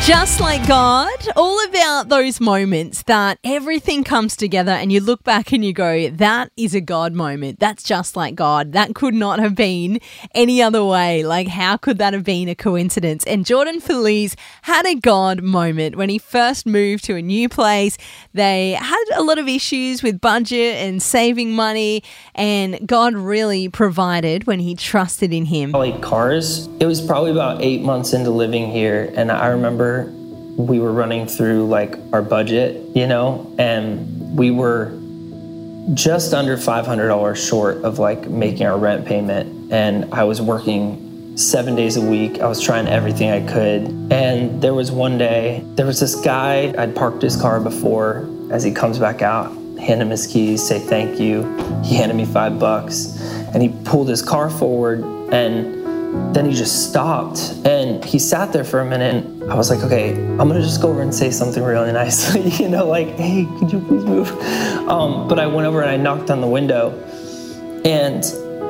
Just like God, all about those moments that everything comes together and you look back and you go, that is a God moment. That's just like God. That could not have been any other way. Like, how could that have been a coincidence? And Jordan Feliz had a God moment when he first moved to a new place. They had a lot of issues with budget and saving money, and God really provided when he trusted in him. Like cars, it was probably about 8 months into living here, and I remember we were running through like our budget, and we were just under $500 short of like making our rent payment. And I was working 7 days a week. I was trying everything I could. And there was one day, there was this guy, I'd parked his car before. As he comes back out, hand him his keys, say thank you. He handed me $5 and he pulled his car forward, and then he just stopped and he sat there for a minute. And I was like, okay, I'm gonna just go over and say something really nice, like, hey, could you please move? But I went over and I knocked on the window, and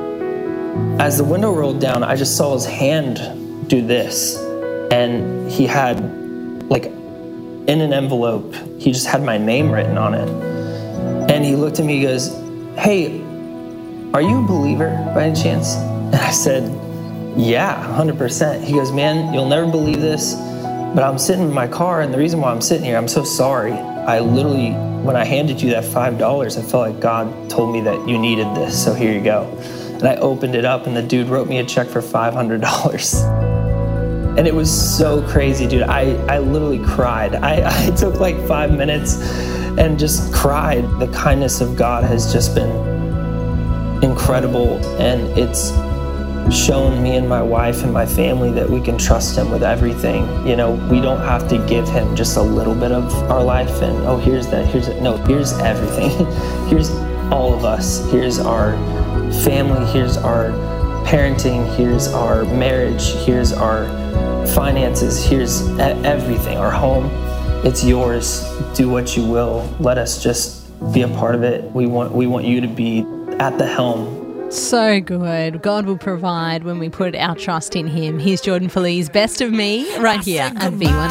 as the window rolled down, I just saw his hand do this, and he had, like, in an envelope, he just had my name written on it. And he looked at me, he goes, hey, are you a believer by any chance? And I said, yeah, 100%. He goes, man, you'll never believe this, but I'm sitting in my car, and the reason why I'm sitting here, I'm so sorry. I literally, when I handed you that $5, I felt like God told me that you needed this, so here you go. And I opened it up, and the dude wrote me a check for $500. And it was so crazy, dude. I literally cried. I took like 5 minutes and just cried. The kindness of God has just been incredible, and it's shown me and my wife and my family that we can trust him with everything. We don't have to give him just a little bit of our life and, oh, here's that, here's it. No, here's everything. Here's all of us. Here's our family. Here's our parenting. Here's our marriage. Here's our finances. Here's everything. Our home. It's yours. Do what you will. Let us just be a part of it. We want you to be at the helm. So good. God will provide when we put our trust in him. Here's Jordan Feliz, Best of Me, right here at B1.